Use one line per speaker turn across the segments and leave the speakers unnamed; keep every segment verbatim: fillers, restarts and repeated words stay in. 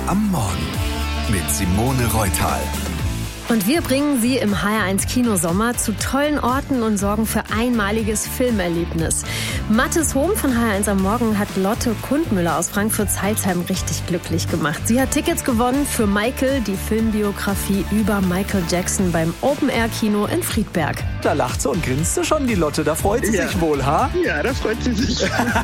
am Morgen mit Simone Reutal.
Und wir bringen Sie im H R eins Kinosommer zu tollen Orten und sorgen für einmaliges Filmerlebnis. Mathis Hohm von H R eins am Morgen hat Lotte Kundmüller aus Frankfurt-Zeilsheim richtig glücklich gemacht. Sie hat Tickets gewonnen für Michael, die Filmbiografie über Michael Jackson beim Open-Air-Kino in Friedberg.
Da lacht sie und grinst schon, die Lotte. Da freut sie
ja.
sich wohl, ha?
Ja, da freut sie sich.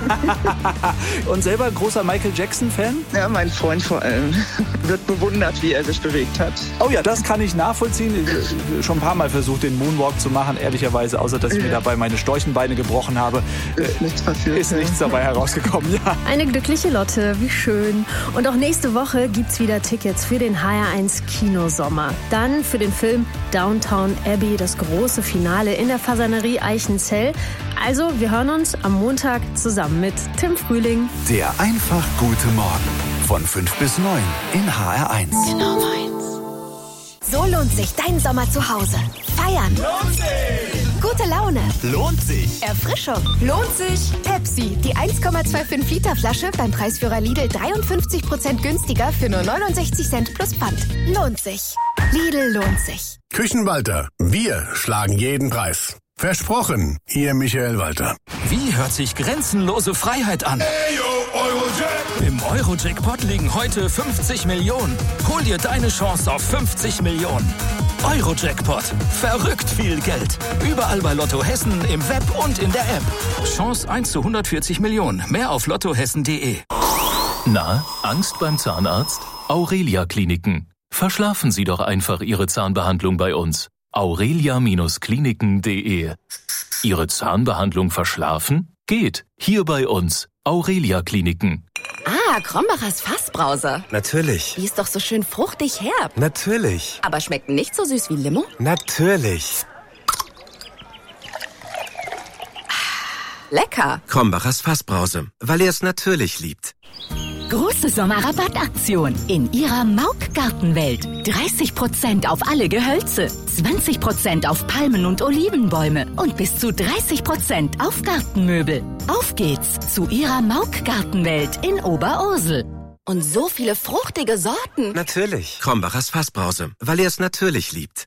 Und selber großer Michael Jackson-Fan?
Ja, mein Freund vor allem. Wird bewundert, wie er sich bewegt hat.
Oh ja, das kann ich nachvollziehen. Ich schon ein paar Mal versucht, den Moonwalk zu machen, ehrlicherweise, außer dass ich ja. mir dabei meine Storchenbeine gebrochen habe.
Ist nichts passiert.
Ist nichts dabei herausgekommen, ja.
Eine glückliche Lotte, wie schön. Und auch nächste Woche gibt's wieder Tickets für den H R eins Kinosommer. Dann für den Film Downton Abbey, das große Finale in der Fasanerie Eichenzell. Also, wir hören uns am Montag zusammen mit Tim Frühling.
Der einfach gute Morgen von fünf bis neun in H R eins.
Genau meins.
So lohnt sich dein Sommer zu Hause. Feiern.
Lohnt sich.
Gute Laune.
Lohnt sich.
Erfrischung. Lohnt sich. Pepsi, die eins Komma fünfundzwanzig Liter Flasche beim Preisführer Lidl dreiundfünfzig Prozent günstiger für nur neunundsechzig Cent plus Pfand. Lohnt sich. Lidl lohnt sich.
Küchenwalter. Wir schlagen jeden Preis. Versprochen, Ihr Michael Walter.
Wie hört sich grenzenlose Freiheit an?
Hey, yo, Eurojack.
Im Eurojackpot liegen heute fünfzig Millionen. Hol dir deine Chance auf fünfzig Millionen. Eurojackpot. Verrückt viel Geld. Überall bei Lotto Hessen, im Web und in der App. Chance eins zu hundertvierzig Millionen. Mehr auf lottohessen punkt de.
Na, Angst beim Zahnarzt? Aurelia Kliniken. Verschlafen Sie doch einfach Ihre Zahnbehandlung bei uns. aurelia Kliniken punkt de. Ihre Zahnbehandlung verschlafen? Geht. Hier bei uns. Aurelia Kliniken.
Ah, Krombacher's Fassbrause.
Natürlich.
Die ist doch so schön fruchtig herb.
Natürlich.
Aber schmeckt nicht so süß wie Limo?
Natürlich.
Lecker.
Krombacher's Fassbrause, weil ihr es natürlich liebt.
Große Sommerrabattaktion in Ihrer Mauk-Gartenwelt. dreißig Prozent auf alle Gehölze, zwanzig Prozent auf Palmen und Olivenbäume und bis zu dreißig Prozent auf Gartenmöbel. Auf geht's zu Ihrer Mauk-Gartenwelt in Oberursel.
Und so viele fruchtige Sorten.
Natürlich. Krombacher's Fassbrause, weil ihr es natürlich liebt.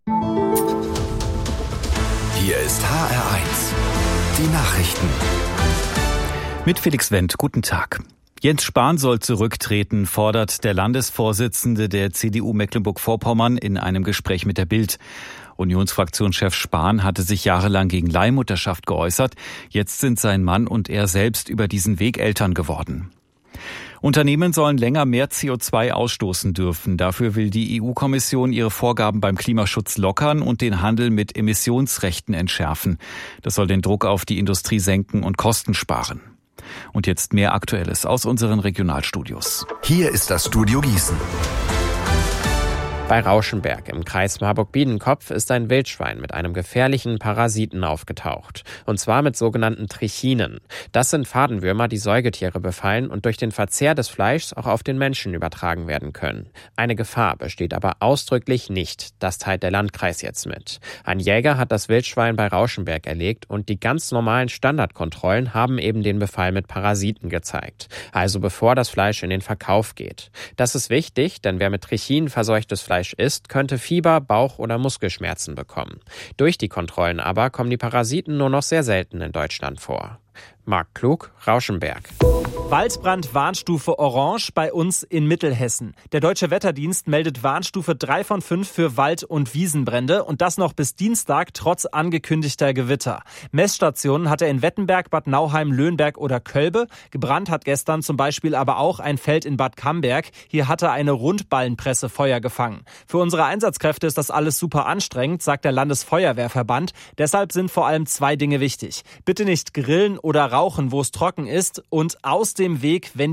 Hier ist H R eins. Die Nachrichten.
Mit Felix Wendt, guten Tag. Jens Spahn soll zurücktreten, fordert der Landesvorsitzende der C D U Mecklenburg-Vorpommern in einem Gespräch mit der Bild. Unionsfraktionschef Spahn hatte sich jahrelang gegen Leihmutterschaft geäußert. Jetzt sind sein Mann und er selbst über diesen Weg Eltern geworden. Unternehmen sollen länger mehr C O zwei ausstoßen dürfen. Dafür will die E U-Kommission ihre Vorgaben beim Klimaschutz lockern und den Handel mit Emissionsrechten entschärfen. Das soll den Druck auf die Industrie senken und Kosten sparen. Und jetzt mehr Aktuelles aus unseren Regionalstudios.
Hier ist das Studio Gießen.
Bei Rauschenberg im Kreis Marburg-Biedenkopf ist ein Wildschwein mit einem gefährlichen Parasiten aufgetaucht. Und zwar mit sogenannten Trichinen. Das sind Fadenwürmer, die Säugetiere befallen und durch den Verzehr des Fleischs auch auf den Menschen übertragen werden können. Eine Gefahr besteht aber ausdrücklich nicht. Das teilt der Landkreis jetzt mit. Ein Jäger hat das Wildschwein bei Rauschenberg erlegt und die ganz normalen Standardkontrollen haben eben den Befall mit Parasiten gezeigt. Also bevor das Fleisch in den Verkauf geht. Das ist wichtig, denn wer mit Trichinen verseuchtes Fleisch isst, könnte Fieber, Bauch- oder Muskelschmerzen bekommen. Durch die Kontrollen aber kommen die Parasiten nur noch sehr selten in Deutschland vor. Marc Klug, Rauschenberg.
Waldbrand Warnstufe Orange bei uns in Mittelhessen. Der Deutsche Wetterdienst meldet Warnstufe drei von fünf für Wald- und Wiesenbrände und das noch bis Dienstag trotz angekündigter Gewitter. Messstationen hat er in Wettenberg, Bad Nauheim, Löhnberg oder Kölbe. Gebrannt hat gestern zum Beispiel aber auch ein Feld in Bad Camberg. Hier hatte eine Rundballenpresse Feuer gefangen. Für unsere Einsatzkräfte ist das alles super anstrengend, sagt der Landesfeuerwehrverband. Deshalb sind vor allem zwei Dinge wichtig. Bitte nicht grillen oder rauchen, wo es trocken ist und aus dem Weg, wenn